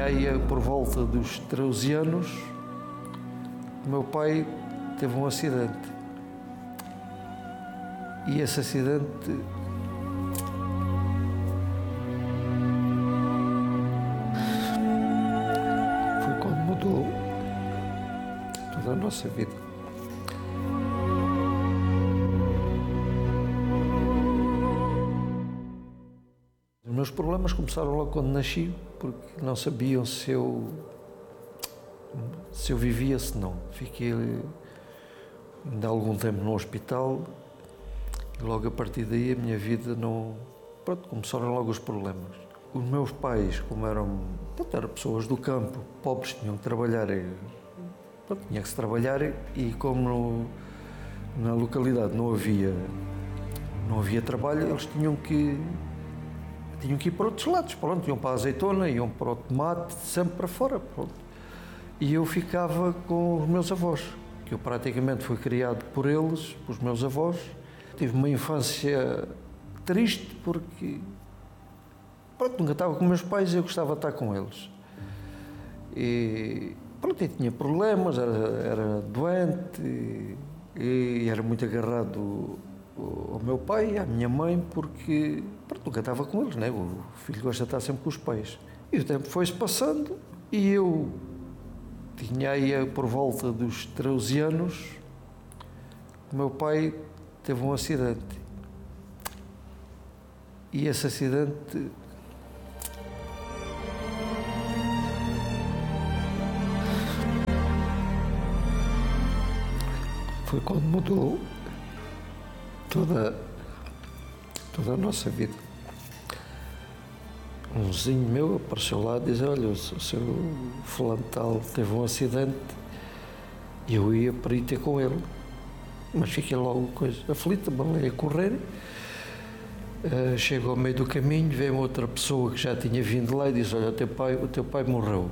tinha aí por volta dos 13 anos, o meu pai teve um acidente. E esse acidente foi quando mudou toda a nossa vida. Os meus problemas começaram logo quando nasci, porque não sabiam se eu vivia, se não. Fiquei ainda algum tempo no hospital e logo a partir daí a minha vida não... Pronto, começaram logo os problemas. Os meus pais, como eram pessoas do campo, pobres, tinham que trabalhar, tinha que se trabalhar e como na localidade não havia trabalho, eles tinham que ir para outros lados, pronto, iam para a azeitona, iam para o tomate, sempre para fora, pronto. E eu ficava com os meus avós, que eu praticamente fui criado por eles, pelos meus avós. Tive uma infância triste porque, pronto, nunca estava com meus pais e eu gostava de estar com eles. E, pronto, eu tinha problemas, era doente e era muito agarrado ao meu pai e à minha mãe porque, pronto, nunca estava com eles, né? O filho gosta de estar sempre com os pais. E o tempo foi-se passando e eu tinha aí por volta dos 13 anos, o meu pai teve um acidente. E esse acidente foi quando mudou toda a nossa vida. Um vizinho meu apareceu lá e disse: olha, o seu fulano tal teve um acidente e eu ia para ir ter com ele. Mas fiquei logo aflita, mandei a correr. Chego ao meio do caminho, veio outra pessoa que já tinha vindo lá e disse: olha, o teu pai morreu.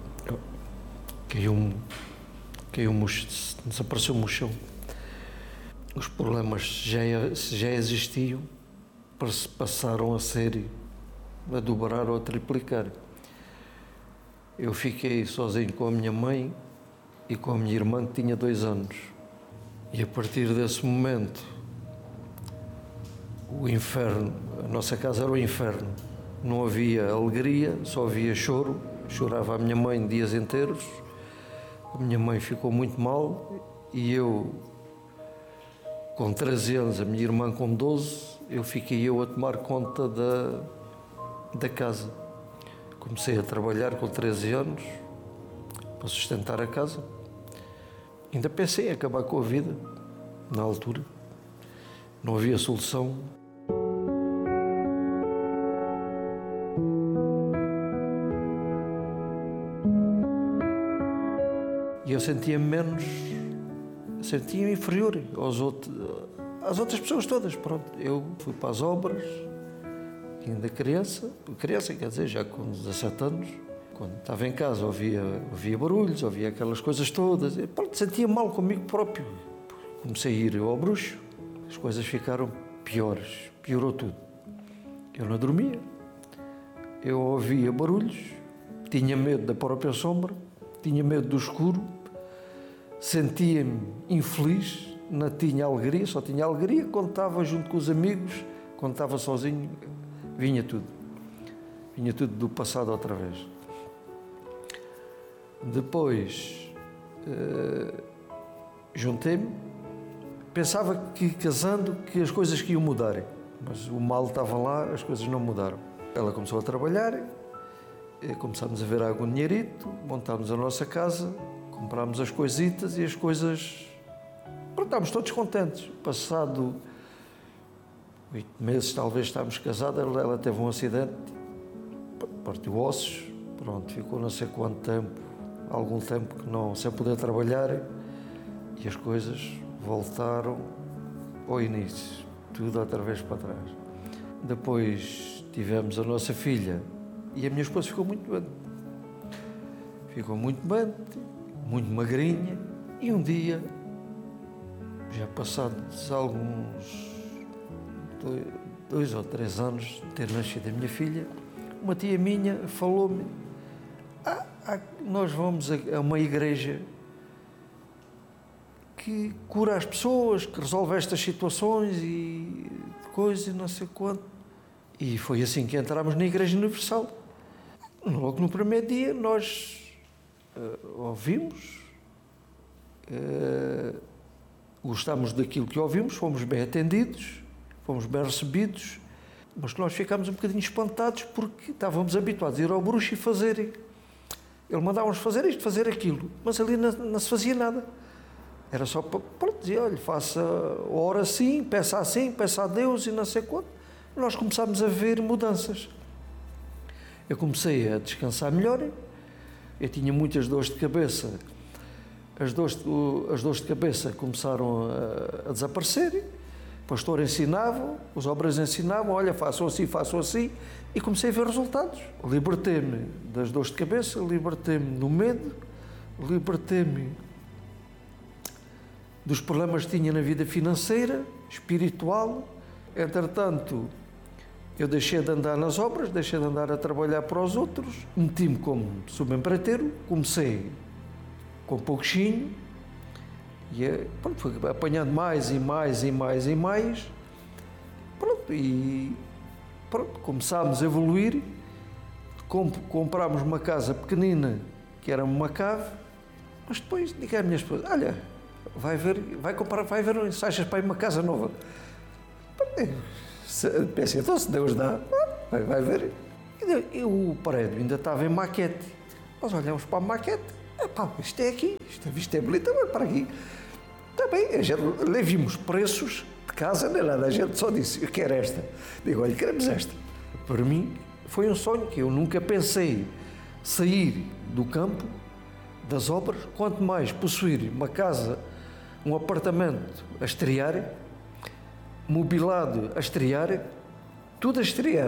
Desapareceu no chão. Os problemas já existiam, passaram a dobrar ou a triplicar. Eu fiquei sozinho com a minha mãe e com a minha irmã que tinha 2 anos. E a partir desse momento, o inferno, a nossa casa era o inferno. Não havia alegria, só havia choro. Chorava a minha mãe dias inteiros. A minha mãe ficou muito mal e eu, com 13 anos, a minha irmã com 12, fiquei a tomar conta da casa. Comecei a trabalhar com 13 anos para sustentar a casa. Ainda pensei em acabar com a vida, na altura. Não havia solução. E eu sentia-me inferior às outras pessoas todas. Pronto, eu fui para as obras, ainda criança, quer dizer, já com 17 anos, quando estava em casa ouvia barulhos, ouvia aquelas coisas todas, e pronto, sentia mal comigo próprio. Comecei a ir ao bruxo, as coisas ficaram piores, piorou tudo. Eu não dormia, eu ouvia barulhos, tinha medo da própria sombra, tinha medo do escuro, sentia-me infeliz, não tinha alegria, só tinha alegria quando estava junto com os amigos, quando estava sozinho, vinha tudo do passado outra vez. Depois juntei-me, pensava que casando que as coisas que iam mudar, mas o mal estava lá, as coisas não mudaram. Ela começou a trabalhar, começámos a ver algum dinheirito, montámos a nossa casa, comprámos as coisitas e as coisas... Pronto, estávamos todos contentes. Passado 8 meses, talvez, estávamos casados, ela teve um acidente, partiu ossos, pronto, ficou não sei quanto tempo, algum tempo que não, sem poder trabalhar, e as coisas voltaram ao início, tudo outra vez para trás. Depois tivemos a nossa filha e a minha esposa ficou muito doente. Muito magrinha, e um dia, já passados alguns 2 ou 3 anos de ter nascido a minha filha, uma tia minha falou-me: Nós vamos a uma igreja que cura as pessoas, que resolve estas situações e coisas e não sei quanto. E foi assim que entramos na Igreja Universal. Logo no primeiro dia nós ouvimos, gostámos daquilo que ouvimos, fomos bem atendidos, fomos bem recebidos, mas que nós ficámos um bocadinho espantados porque estávamos habituados a ir ao bruxo e fazer. Ele mandava-nos fazer isto, fazer aquilo, mas ali não se fazia nada. Era só para dizer, olha, faça, ora assim, peça a Deus e não sei quanto. Nós começámos a ver mudanças. Eu comecei a descansar melhor, eu tinha muitas dores de cabeça. As dores de cabeça começaram a desaparecer. O pastor ensinava, os obreiros ensinavam, olha, façam assim, e comecei a ver resultados. Libertei-me das dores de cabeça, libertei-me do medo, libertei-me dos problemas que tinha na vida financeira, espiritual. Entretanto, eu deixei de andar nas obras, deixei de andar a trabalhar para os outros, meti-me como subempreiteiro, comecei com pouquinho, e pronto, fui apanhando mais, pronto, começámos a evoluir, comprámos uma casa pequenina, que era uma cave, mas depois digo à minha esposa, olha, vai ver ensaios para ir uma casa nova. Pensei, então se Deus dá, vai ver. E o prédio ainda estava em maquete. Nós olhamos para a maquete, isto é aqui, isto é bonito, mas para aqui. Está bem, a gente vimos preços de casa, nem nada, a gente só disse, eu quero esta. Digo, olha, queremos esta. Para mim foi um sonho que eu nunca pensei sair do campo, das obras, quanto mais possuir uma casa, um apartamento a estrear, mobilado a estrear, tudo a estrear.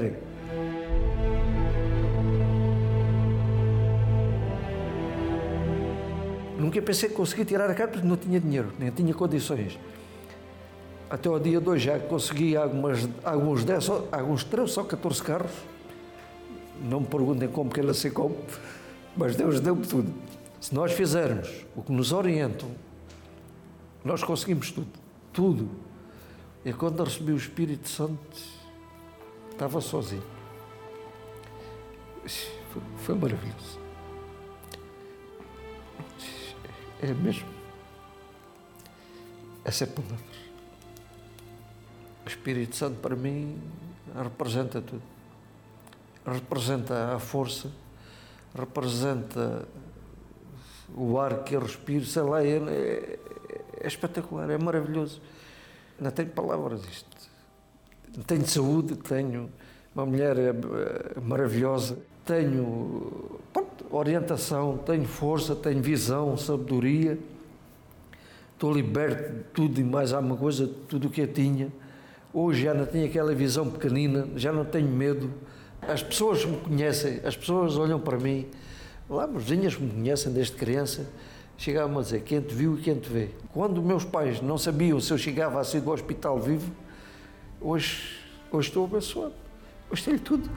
Nunca pensei que conseguia tirar a carta porque não tinha dinheiro, nem tinha condições. Até ao dia de hoje já consegui alguns 13 ou 14 carros. Não me perguntem como, que eu não sei como, mas Deus deu-me tudo. Se nós fizermos o que nos orientam, nós conseguimos tudo. E quando eu recebi o Espírito Santo, estava sozinho. Foi maravilhoso. É mesmo. Essa é a palavra. O Espírito Santo para mim representa tudo. Representa a força, representa o ar que eu respiro, sei lá, é espetacular, é maravilhoso. Não tenho palavras isto. Tenho saúde, tenho uma mulher maravilhosa, tenho orientação, tenho força, tenho visão, sabedoria. Estou liberto de tudo e mais alguma coisa, tudo o que eu tinha. Hoje já não tenho aquela visão pequenina, já não tenho medo. As pessoas me conhecem, as pessoas olham para mim. Lá, meus vizinhos me conhecem desde criança. Chegavam a dizer, quem te viu e quem te vê. Quando meus pais não sabiam se eu chegava a sair do hospital vivo, hoje estou abençoado. Hoje tenho tudo.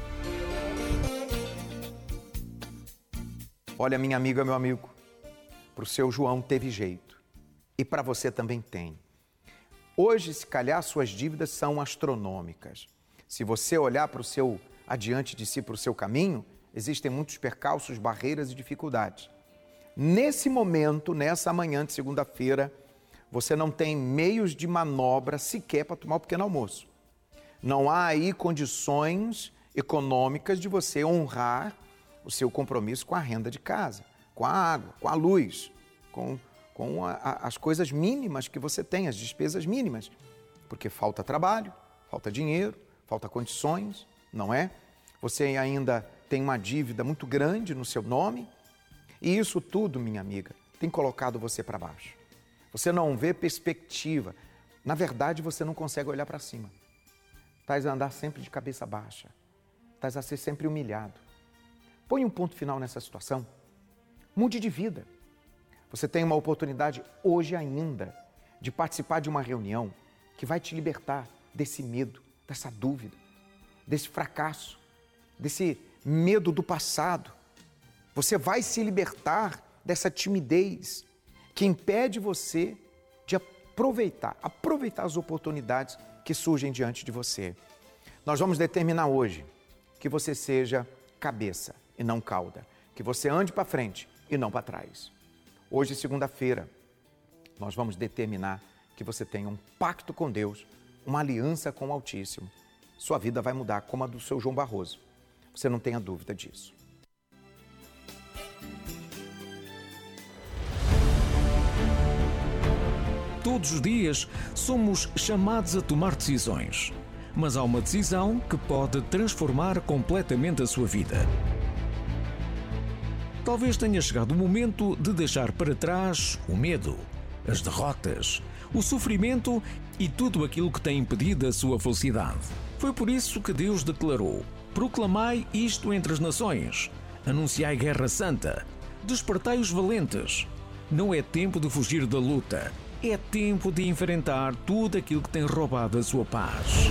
Olha, minha amiga, meu amigo, para o seu João teve jeito. E para você também tem. Hoje, se calhar, suas dívidas são astronômicas. Se você olhar para o seu, adiante de si, para o seu caminho, existem muitos percalços, barreiras e dificuldades. Nesse momento, nessa manhã de segunda-feira, você não tem meios de manobra sequer para tomar o pequeno almoço. Não há aí condições econômicas de você honrar o seu compromisso com a renda de casa, com a água, com a luz, com as coisas mínimas que você tem, as despesas mínimas. Porque falta trabalho, falta dinheiro, falta condições, não é? Você ainda tem uma dívida muito grande no seu nome. E isso tudo, minha amiga, tem colocado você para baixo. Você não vê perspectiva. Na verdade, você não consegue olhar para cima. Estás a andar sempre de cabeça baixa. Estás a ser sempre humilhado. Põe um ponto final nessa situação. Mude de vida. Você tem uma oportunidade hoje ainda de participar de uma reunião que vai te libertar desse medo, dessa dúvida, desse fracasso, desse medo do passado. Você vai se libertar dessa timidez que impede você de aproveitar as oportunidades que surgem diante de você. Nós vamos determinar hoje que você seja cabeça e não cauda, que você ande para frente e não para trás. Hoje, segunda-feira, nós vamos determinar que você tenha um pacto com Deus, uma aliança com o Altíssimo. Sua vida vai mudar como a do seu João Barroso. Você não tenha dúvida disso. Todos os dias somos chamados a tomar decisões, mas há uma decisão que pode transformar completamente a sua vida. Talvez tenha chegado o momento de deixar para trás o medo, as derrotas, o sofrimento e tudo aquilo que tem impedido a sua felicidade. Foi por isso que Deus declarou: proclamai isto entre as nações, anunciai guerra santa, despertai os valentes. Não é tempo de fugir da luta, é tempo de enfrentar tudo aquilo que tem roubado a sua paz.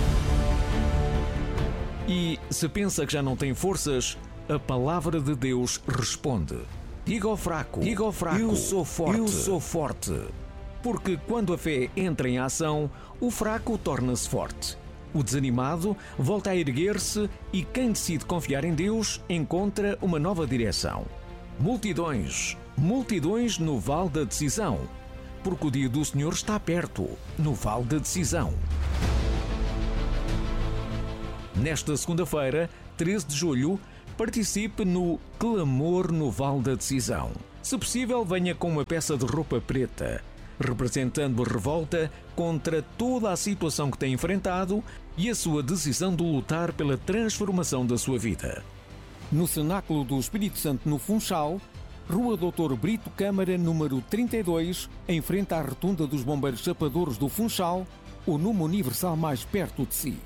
E se pensa que já não tem forças, a palavra de Deus responde: diga ao fraco, eu sou forte. Porque quando a fé entra em ação, o fraco torna-se forte. O desanimado volta a erguer-se e quem decide confiar em Deus encontra uma nova direção. Multidões no vale da decisão, porque o dia do Senhor está perto, no vale da decisão. Nesta segunda-feira, 13 de julho, participe no Clamor no Vale da Decisão. Se possível, venha com uma peça de roupa preta, representando a revolta contra toda a situação que tem enfrentado e a sua decisão de lutar pela transformação da sua vida. No Cenáculo do Espírito Santo, no Funchal, Rua Dr. Brito Câmara, número 32, em frente à Rotunda dos Bombeiros Chapadores do Funchal, o número universal mais perto de si.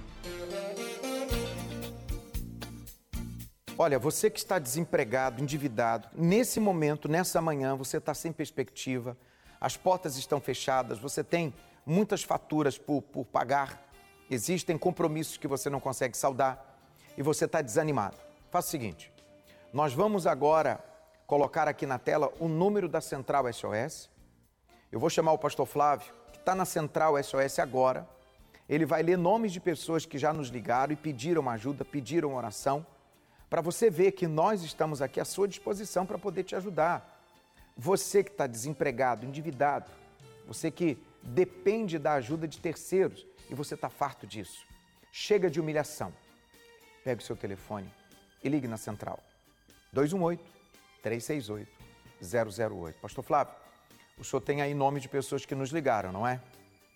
Olha, você que está desempregado, endividado, nesse momento, nessa manhã, você está sem perspectiva, as portas estão fechadas, você tem muitas faturas por pagar, existem compromissos que você não consegue saldar e você está desanimado. Faça o seguinte, nós vamos agora colocar aqui na tela o número da Central SOS. Eu vou chamar o pastor Flávio, que está na Central SOS agora. Ele vai ler nomes de pessoas que já nos ligaram e pediram ajuda, pediram oração, para você ver que nós estamos aqui à sua disposição para poder te ajudar. Você que está desempregado, endividado, você que depende da ajuda de terceiros e você está farto disso. Chega de humilhação. Pegue o seu telefone e ligue na Central. 218-368-008. Pastor Flávio, o senhor tem aí nome de pessoas que nos ligaram, não é?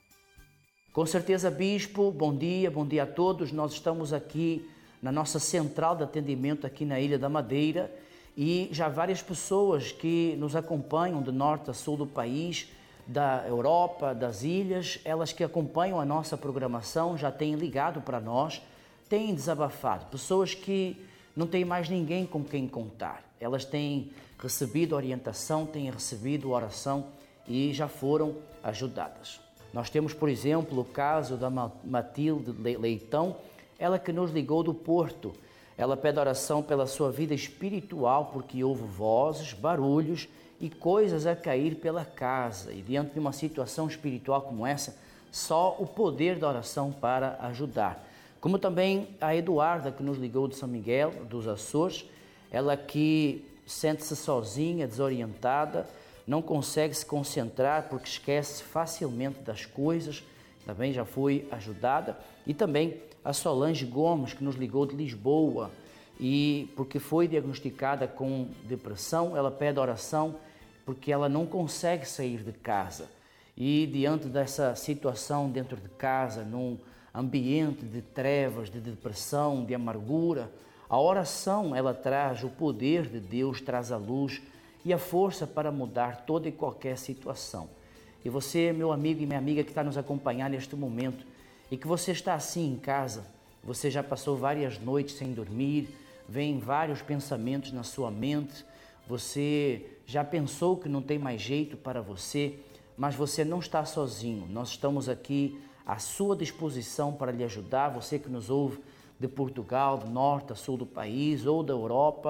Com certeza, Bispo. Bom dia a todos. Nós estamos aqui na nossa central de atendimento aqui na Ilha da Madeira e já várias pessoas que nos acompanham de norte a sul do país, da Europa, das ilhas, elas que acompanham a nossa programação já têm ligado para nós, têm desabafado, pessoas que não têm mais ninguém com quem contar. Elas têm recebido orientação, têm recebido oração e já foram ajudadas. Nós temos, por exemplo, o caso da Matilde Leitão, ela que nos ligou do Porto. Ela pede oração pela sua vida espiritual, porque houve vozes, barulhos e coisas a cair pela casa. E diante de uma situação espiritual como essa, só o poder da oração para ajudar. Como também a Eduarda, que nos ligou de São Miguel, dos Açores, ela que sente-se sozinha, desorientada, não consegue se concentrar porque esquece facilmente das coisas, também já foi ajudada. E também a Solange Gomes, que nos ligou de Lisboa, e porque foi diagnosticada com depressão, ela pede oração porque ela não consegue sair de casa. E diante dessa situação dentro de casa, num ambiente de trevas, de depressão, de amargura, a oração, ela traz o poder de Deus, traz a luz e a força para mudar toda e qualquer situação. E você, meu amigo e minha amiga que está nos acompanhando neste momento, e que você está assim em casa, você já passou várias noites sem dormir, vem vários pensamentos na sua mente, você já pensou que não tem mais jeito para você, mas você não está sozinho. Nós estamos aqui à sua disposição para lhe ajudar, você que nos ouve de Portugal, do norte a sul do país ou da Europa,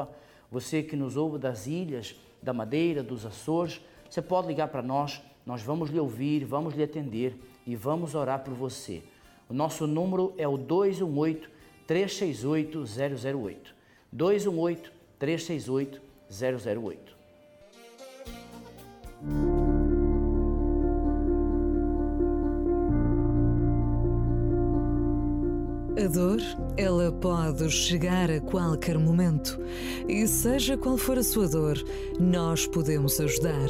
Você que nos ouve das ilhas, da Madeira, dos Açores, você pode ligar para nós, nós vamos lhe ouvir, vamos lhe atender e vamos orar por você. O nosso número é o 218-368-008. 218-368-008. A dor, ela pode chegar a qualquer momento. E seja qual for a sua dor, nós podemos ajudar.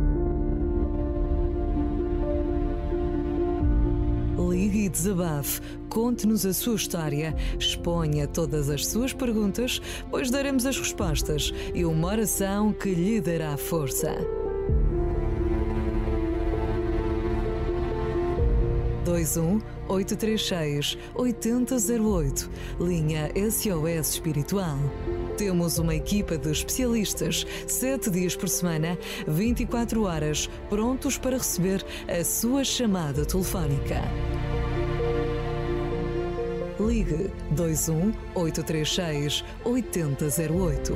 Ligue e desabafe, conte-nos a sua história, exponha todas as suas perguntas, pois daremos as respostas e uma oração que lhe dará força. 21-836-8008, linha SOS Espiritual. Temos uma equipa de especialistas, 7 dias por semana, 24 horas, prontos para receber a sua chamada telefónica. Ligue 21-836-8008.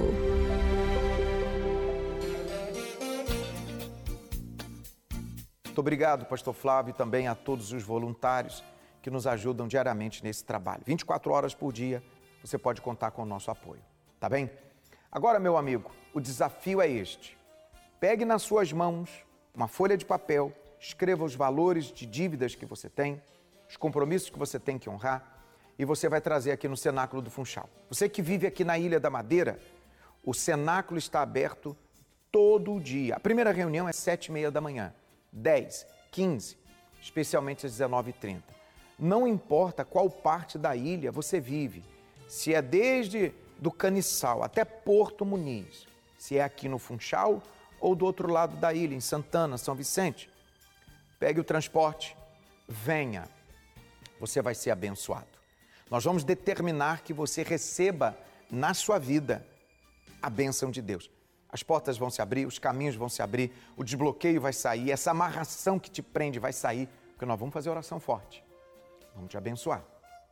Muito obrigado, pastor Flávio, e também a todos os voluntários que nos ajudam diariamente nesse trabalho. 24 horas por dia, você pode contar com o nosso apoio, tá bem? Agora, meu amigo, o desafio é este. Pegue nas suas mãos uma folha de papel, escreva os valores de dívidas que você tem, os compromissos que você tem que honrar, e você vai trazer aqui no Cenáculo do Funchal. Você que vive aqui na Ilha da Madeira, o Cenáculo está aberto todo dia. A primeira reunião é 7h30 da manhã. 10, 15, especialmente às 19h30. Não importa qual parte da ilha você vive, se é desde do Caniçal até Porto Muniz, se é aqui no Funchal ou do outro lado da ilha, em Santana, São Vicente, pegue o transporte, venha, você vai ser abençoado. Nós vamos determinar que você receba na sua vida a bênção de Deus. As portas vão se abrir, os caminhos vão se abrir, o desbloqueio vai sair, essa amarração que te prende vai sair, porque nós vamos fazer oração forte. Vamos te abençoar.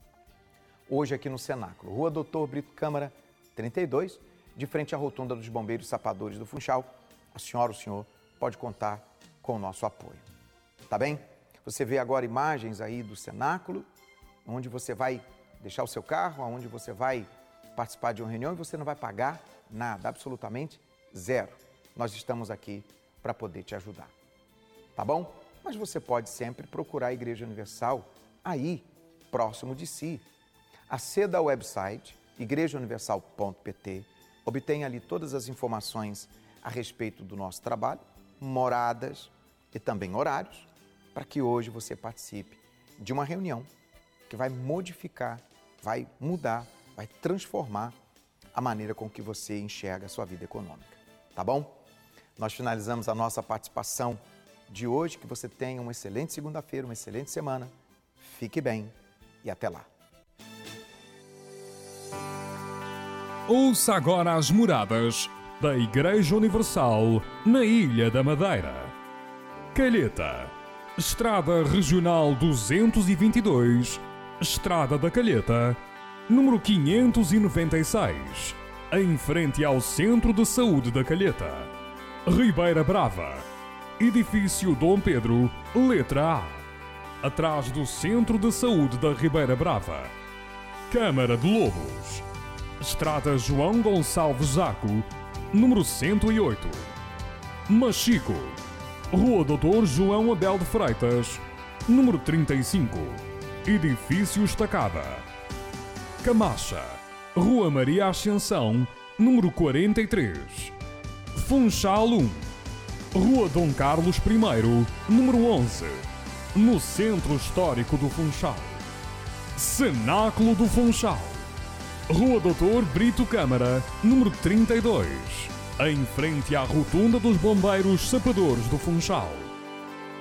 Hoje aqui no Cenáculo, Rua Doutor Brito Câmara, 32, de frente à Rotunda dos Bombeiros Sapadores do Funchal, a senhora, o senhor, pode contar com o nosso apoio. Tá bem? Você vê agora imagens aí do Cenáculo, onde você vai deixar o seu carro, onde você vai participar de uma reunião e você não vai pagar nada, absolutamente zero. Nós estamos aqui para poder te ajudar, tá bom? Mas você pode sempre procurar a Igreja Universal aí, próximo de si. Aceda ao website igrejauniversal.pt, obtenha ali todas as informações a respeito do nosso trabalho, moradas e também horários, para que hoje você participe de uma reunião que vai modificar, vai mudar, vai transformar a maneira com que você enxerga a sua vida econômica. Tá bom? Nós finalizamos a nossa participação de hoje. Que você tenha uma excelente segunda-feira, uma excelente semana. Fique bem e até lá. Ouça agora as moradas da Igreja Universal na Ilha da Madeira. Calheta, Estrada Regional 222, Estrada da Calheta, número 596, em frente ao Centro de Saúde da Calheta. Ribeira Brava, Edifício Dom Pedro, letra A, atrás do Centro de Saúde da Ribeira Brava. Câmara de Lobos, Estrada João Gonçalves Zaco, número 108. Machico, Rua Doutor João Abel de Freitas, número 35, Edifício Estacada. Camacha, Rua Maria Ascensão, número 43. Funchal 1, Rua Dom Carlos I, número 11, no Centro Histórico do Funchal. Cenáculo do Funchal, Rua Doutor Brito Câmara, número 32, em frente à Rotunda dos Bombeiros Sapadores do Funchal.